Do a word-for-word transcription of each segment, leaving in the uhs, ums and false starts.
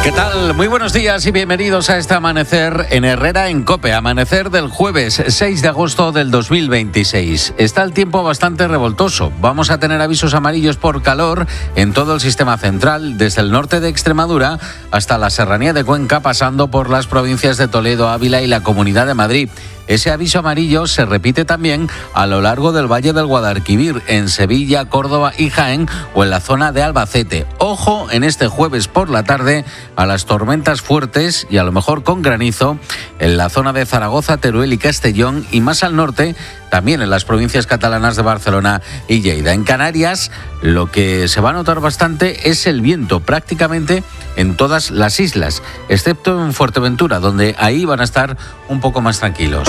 ¿Qué tal? Muy buenos días y bienvenidos a este amanecer en Herrera en COPE. Amanecer del jueves seis de agosto del dos mil veintiséis. Está el tiempo bastante revoltoso. Vamos a tener avisos amarillos por calor en todo el sistema central, desde el norte de Extremadura hasta la serranía de Cuenca, pasando por las provincias de Toledo, Ávila y la Comunidad de Madrid. Ese aviso amarillo se repite también a lo largo del Valle del Guadalquivir, en Sevilla, Córdoba y Jaén o en la zona de Albacete. Ojo en este jueves por la tarde a las tormentas fuertes y a lo mejor con granizo en la zona de Zaragoza, Teruel y Castellón, y más al norte también en las provincias catalanas de Barcelona y Lleida. En Canarias lo que se va a notar bastante es el viento prácticamente en todas las islas, excepto en Fuerteventura, donde ahí van a estar un poco más tranquilos.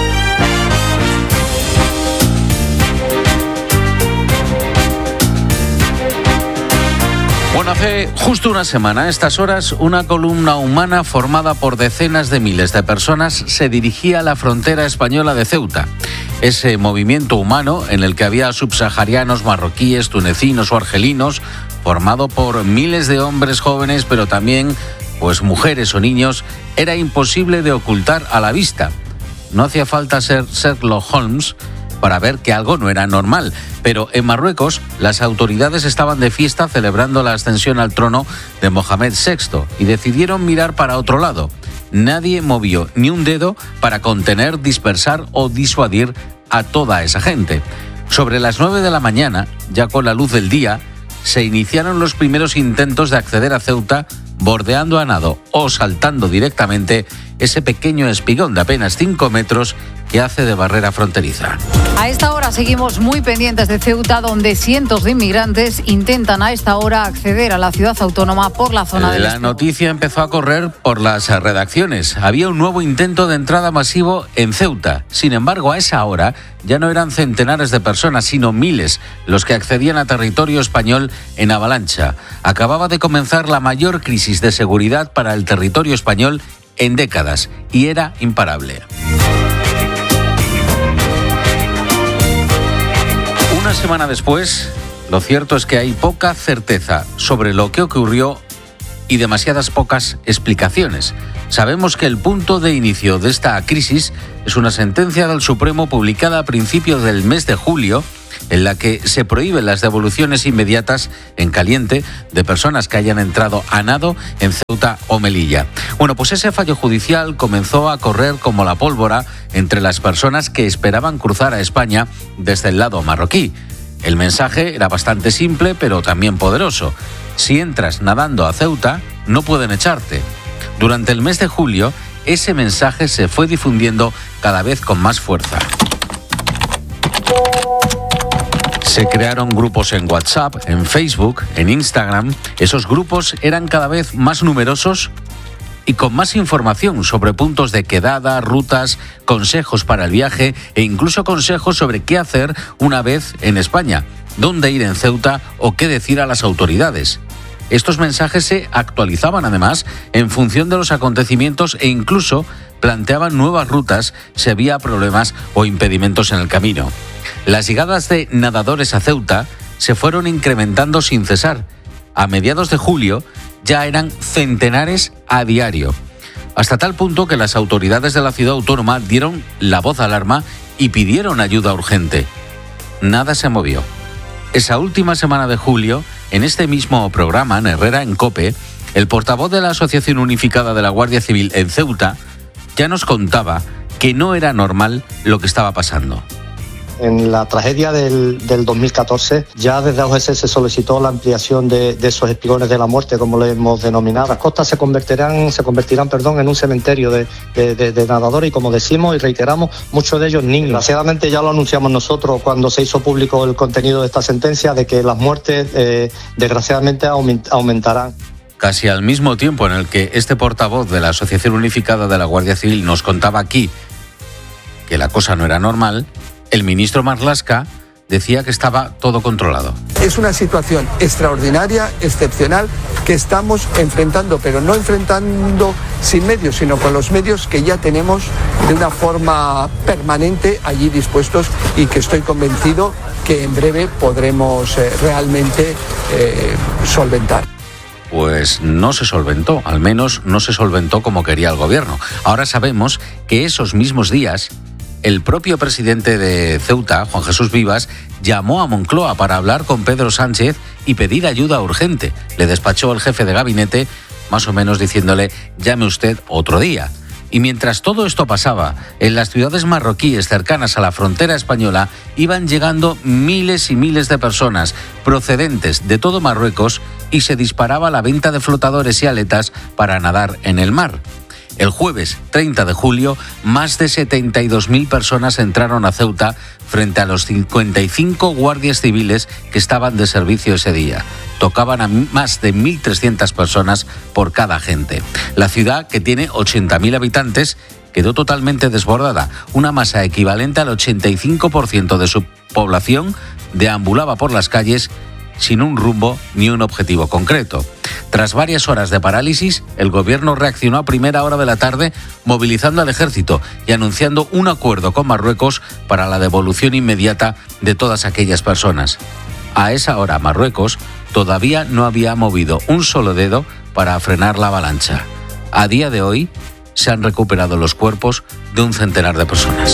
Bueno, hace justo una semana, a estas horas, una columna humana formada por decenas de miles de personas se dirigía a la frontera española de Ceuta. Ese movimiento humano, en el que había subsaharianos, marroquíes, tunecinos o argelinos, formado por miles de hombres jóvenes, pero también pues mujeres o niños, era imposible de ocultar a la vista. No hacía falta ser Sherlock Holmes para ver que algo no era normal. Pero en Marruecos las autoridades estaban de fiesta celebrando la ascensión al trono de Mohamed sexto y decidieron mirar para otro lado. Nadie movió ni un dedo para contener, dispersar o disuadir a toda esa gente. Sobre las nueve de la mañana, ya con la luz del día, se iniciaron los primeros intentos de acceder a Ceuta, bordeando a nado o saltando directamente ese pequeño espigón de apenas cinco metros que hace de barrera fronteriza. A esta hora seguimos muy pendientes de Ceuta, donde cientos de inmigrantes intentan a esta hora acceder a la ciudad autónoma por la zona del La Estado. noticia empezó a correr por las redacciones. Había un nuevo intento de entrada masivo en Ceuta. Sin embargo, a esa hora ya no eran centenares de personas, sino miles los que accedían a territorio español en avalancha. Acababa de comenzar la mayor crisis de seguridad para el territorio español en décadas y era imparable. Una semana después, lo cierto es que hay poca certeza sobre lo que ocurrió y demasiadas pocas explicaciones. Sabemos que el punto de inicio de esta crisis es una sentencia del Supremo publicada a principios del mes de julio, en la que se prohíben las devoluciones inmediatas en caliente de personas que hayan entrado a nado en Ceuta o Melilla. Bueno, pues ese fallo judicial comenzó a correr como la pólvora entre las personas que esperaban cruzar a España desde el lado marroquí. El mensaje era bastante simple, pero también poderoso. Si entras nadando a Ceuta, no pueden echarte. Durante el mes de julio, ese mensaje se fue difundiendo cada vez con más fuerza. Se crearon grupos en WhatsApp, en Facebook, en Instagram. Esos grupos eran cada vez más numerosos y con más información sobre puntos de quedada, rutas, consejos para el viaje e incluso consejos sobre qué hacer una vez en España, dónde ir en Ceuta o qué decir a las autoridades. Estos mensajes se actualizaban además en función de los acontecimientos e incluso planteaban nuevas rutas si había problemas o impedimentos en el camino. Las llegadas de nadadores a Ceuta se fueron incrementando sin cesar. A mediados de julio ya eran centenares a diario, hasta tal punto que las autoridades de la ciudad autónoma dieron la voz de alarma y pidieron ayuda urgente. Nada se movió. Esa última semana de julio, en este mismo programa, en Herrera en COPE, el portavoz de la Asociación Unificada de la Guardia Civil en Ceuta ya nos contaba que no era normal lo que estaba pasando. En la tragedia del, del dos mil catorce, ya desde A U G C se solicitó la ampliación de, de esos espigones de la muerte, como lo hemos denominado. Las costas se convertirán, se convertirán perdón, en un cementerio de, de, de, de nadadores y, como decimos y reiteramos, muchos de ellos niños. Desgraciadamente ya lo anunciamos nosotros cuando se hizo público el contenido de esta sentencia, de que las muertes eh, desgraciadamente aumentarán. Casi al mismo tiempo en el que este portavoz de la Asociación Unificada de la Guardia Civil nos contaba aquí que la cosa no era normal, el ministro Marlaska decía que estaba todo controlado. Es una situación extraordinaria, excepcional, que estamos enfrentando, pero no enfrentando sin medios, sino con los medios que ya tenemos de una forma permanente allí dispuestos, y que estoy convencido que en breve podremos eh, realmente eh, solventar. pues no se solventó, al menos no se solventó como quería el gobierno. Ahora sabemos que esos mismos días el propio presidente de Ceuta, Juan Jesús Vivas, llamó a Moncloa para hablar con Pedro Sánchez y pedir ayuda urgente. Le despachó el jefe de gabinete, más o menos diciéndole, llame usted otro día. Y mientras todo esto pasaba, en las ciudades marroquíes cercanas a la frontera española iban llegando miles y miles de personas procedentes de todo Marruecos y se disparaba la venta de flotadores y aletas para nadar en el mar. El jueves treinta de julio, más de setenta y dos mil personas entraron a Ceuta frente a los cincuenta y cinco guardias civiles que estaban de servicio ese día. Tocaban a más de mil trescientas personas por cada agente. La ciudad, que tiene ochenta mil habitantes, quedó totalmente desbordada. Una masa equivalente al ochenta y cinco por ciento de su población deambulaba por las calles sin un rumbo ni un objetivo concreto. Tras varias horas de parálisis, el gobierno reaccionó a primera hora de la tarde movilizando al ejército y anunciando un acuerdo con Marruecos para la devolución inmediata de todas aquellas personas. A esa hora, Marruecos todavía no había movido un solo dedo para frenar la avalancha. A día de hoy, se han recuperado los cuerpos de un centenar de personas.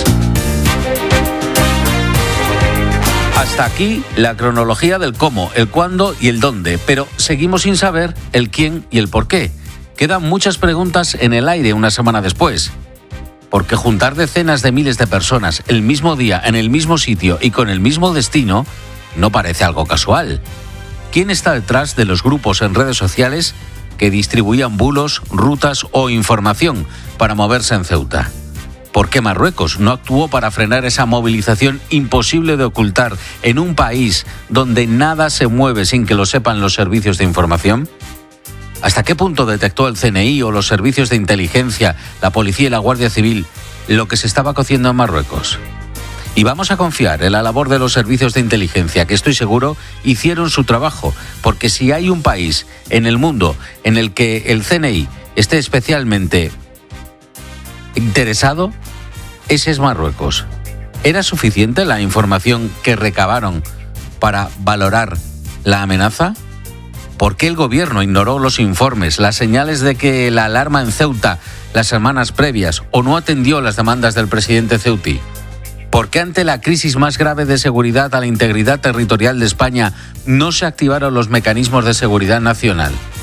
Hasta aquí la cronología del cómo, el cuándo y el dónde, pero seguimos sin saber el quién y el por qué. Quedan muchas preguntas en el aire una semana después. Porque juntar decenas de miles de personas el mismo día, en el mismo sitio y con el mismo destino, no parece algo casual. ¿Quién está detrás de los grupos en redes sociales que distribuían bulos, rutas o información para moverse en Ceuta? ¿Por qué Marruecos no actuó para frenar esa movilización imposible de ocultar en un país donde nada se mueve sin que lo sepan los servicios de información? ¿Hasta qué punto detectó el C N I o los servicios de inteligencia, la policía y la Guardia Civil lo que se estaba cociendo en Marruecos? Y vamos a confiar en la labor de los servicios de inteligencia, que estoy seguro hicieron su trabajo, porque si hay un país en el mundo en el que el C N I esté especialmente interesado, ese es Marruecos. ¿Era suficiente la información que recabaron para valorar la amenaza? ¿Por qué el gobierno ignoró los informes, las señales de que la alarma en Ceuta las semanas previas o no atendió las demandas del presidente ceutí? ¿Por qué ante la crisis más grave de seguridad a la integridad territorial de España no se activaron los mecanismos de seguridad nacional?